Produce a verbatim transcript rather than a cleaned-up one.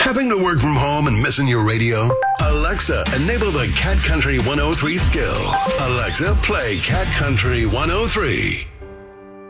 Having to work from home and missing your radio? Alexa, enable the Cat Country one oh three skill. Alexa, play Cat Country one oh three.